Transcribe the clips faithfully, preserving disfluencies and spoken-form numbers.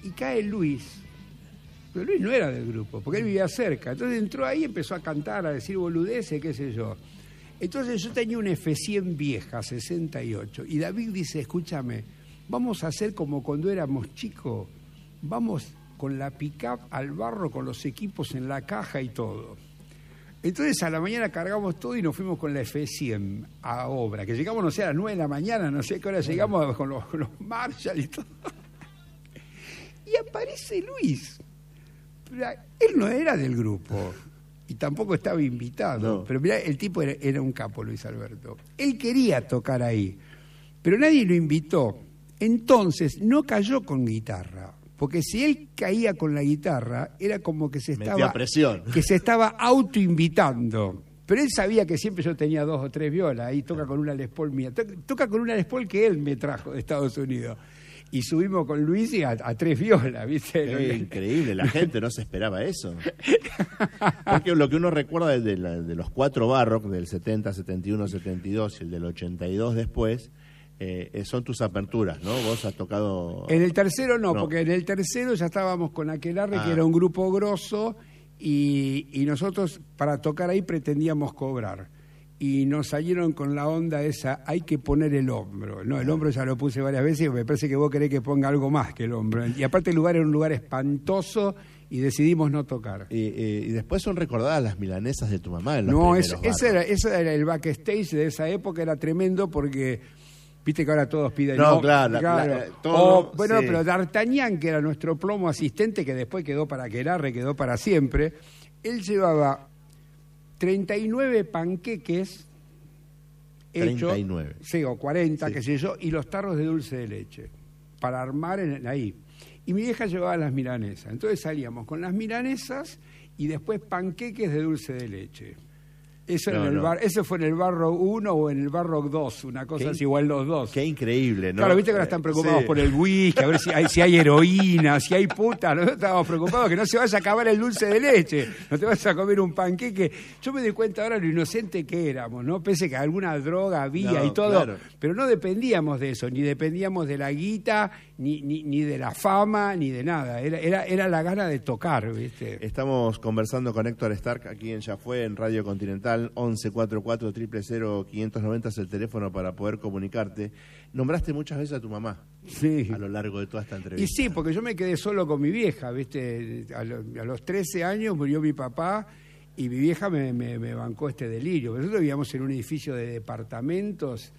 y cae Luis. Pero Luis no era del grupo, porque él vivía cerca. Entonces entró ahí y empezó a cantar, a decir boludeces, qué sé yo. Entonces yo tenía una F cien vieja, sesenta y ocho, y David dice, escúchame, vamos a hacer como cuando éramos chicos, vamos con la pick-up al barro, con los equipos en la caja y todo. Entonces a la mañana cargamos todo y nos fuimos con la F cien a obra, que llegamos, no sé, a las nueve de la mañana, no sé a qué hora llegamos con los, con los Marshall y todo. Y aparece Luis. Pero él no era del grupo y tampoco estaba invitado. No. Pero mirá, el tipo era, era un capo, Luis Alberto. Él quería tocar ahí, pero nadie lo invitó. Entonces no cayó con guitarra. Porque si él caía con la guitarra, era como que se estaba, presión. que se estaba autoinvitando. Pero él sabía que siempre yo tenía dos o tres violas. Ahí toca con una Les Paul mía. Toca con una Les Paul que él me trajo de Estados Unidos. Y subimos con Luis y a, a tres violas, ¿viste? Qué increíble, la gente no se esperaba eso. Porque lo que uno recuerda de, la, de los cuatro Barrock, del setenta, setenta y uno, setenta y dos y el del ochenta y dos después... Eh, son tus aperturas, ¿no? Vos has tocado... En el tercero no, no. porque en el tercero ya estábamos con Aquelarre, ah. que era un grupo grosso, y, y nosotros para tocar ahí pretendíamos cobrar. Y nos salieron con la onda esa, hay que poner el hombro. No, el hombro ya lo puse varias veces y me parece que vos querés que ponga algo más que el hombro. Y aparte el lugar era un lugar espantoso y decidimos no tocar. Y, y, y después son recordadas las milanesas de tu mamá. En los no, es, ese, era, ese era el backstage de esa época, era tremendo porque... Viste que ahora todos piden... No, no claro. claro. La, la, todo, o, bueno, sí. pero D'Artagnan, que era nuestro plomo asistente, que después quedó para Aquelarre, quedó para siempre, él llevaba treinta y nueve panqueques hechos... treinta y nueve. Sí, o cuarenta, sí. qué sé yo, y los tarros de dulce de leche, para armar en, ahí. Y mi vieja llevaba las milanesas. Entonces salíamos con las milanesas y después panqueques de dulce de leche. Eso, no, en el no. bar, eso fue en el Barro uno o en el Barro dos, una cosa qué, así, igual los dos. Qué increíble, ¿no? Claro, viste que ahora están preocupados sí. por el whisky, a ver si hay, si hay heroína, si hay puta. Nosotros estábamos preocupados que no se vaya a acabar el dulce de leche, no te vas a comer un panqueque. Yo me di cuenta ahora lo inocente que éramos, ¿no? Pese que alguna droga había no, y todo, claro. pero no dependíamos de eso, ni dependíamos de la guita, ni, ni, ni de la fama, ni de nada. Era, era, era la gana de tocar, ¿viste? Estamos conversando con Héctor Stark aquí en Ya Fue, en Radio Continental, once cuarenta y cuatro, cero cero cero, quinientos noventa es el teléfono para poder comunicarte. Nombraste muchas veces a tu mamá sí. a lo largo de toda esta entrevista. Y sí, porque yo me quedé solo con mi vieja, ¿viste? A, lo, a los trece años murió mi papá y mi vieja me, me, me bancó este delirio. Nosotros vivíamos en un edificio de departamentos,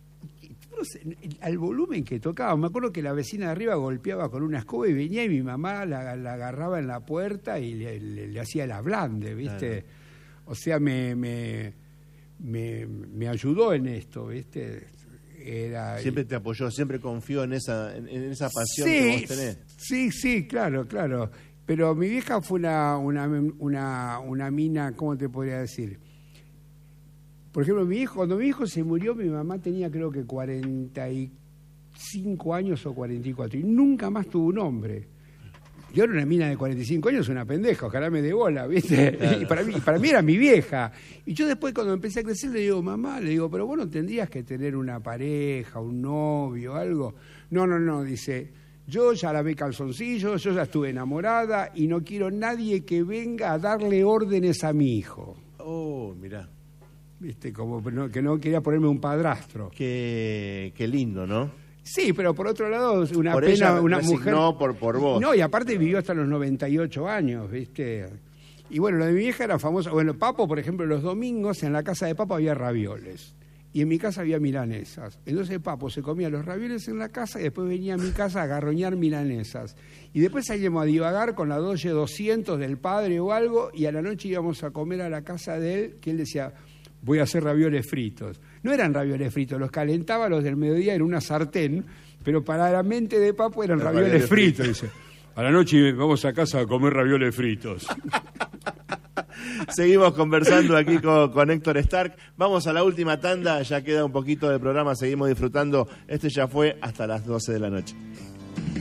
al volumen que tocaba. Me acuerdo que la vecina de arriba golpeaba con una escoba y venía y mi mamá la, la agarraba en la puerta y le, le, le hacía el ablande, ¿viste? Claro. O sea, me... me Me, me ayudó en esto, ¿viste? Era, siempre te apoyó, siempre confió en esa, en, en esa pasión sí, que vos tenés. Sí, sí, claro, claro. Pero mi vieja fue una, una, una, una mina, ¿cómo te podría decir? Por ejemplo, mi hijo, cuando mi hijo se murió, mi mamá tenía creo que cuarenta y cinco años o cuarenta y cuatro, y nunca más tuvo un hombre. Yo era una mina de cuarenta y cinco años, una pendeja, ojalá me dé bola, ¿viste? Claro. Y para mí, para mí era mi vieja. Y yo después cuando empecé a crecer le digo, mamá, le digo, pero vos no tendrías que tener una pareja, un novio, algo. No, no, no, dice, yo ya lavé calzoncillos, yo ya estuve enamorada y no quiero nadie que venga a darle órdenes a mi hijo. Oh, mirá. ¿Viste? Como que no quería ponerme un padrastro. Qué, qué lindo, ¿no? Sí, pero por otro lado, una por pena, ella una mujer... No, por, por vos. No, y aparte vivió hasta los noventa y ocho años, ¿viste? Y bueno, lo de mi vieja era famoso. Bueno, Papo, por ejemplo, los domingos en la casa de Papo había ravioles. Y en mi casa había milanesas. Entonces Papo se comía los ravioles en la casa y después venía a mi casa a garroñar milanesas. Y después salíamos a divagar con la Dodge doscientos del padre o algo, y a la noche íbamos a comer a la casa de él, que él decía, voy a hacer ravioles fritos. No eran ravioles fritos, los calentaba los del mediodía en una sartén, pero para la mente de Papo eran ravioles, ravioles fritos. fritos. Dice, a la noche vamos a casa a comer ravioles fritos. Seguimos conversando aquí con, con Héctor Stark. Vamos a la última tanda, ya queda un poquito del programa, seguimos disfrutando. Este Ya Fue hasta las doce de la noche.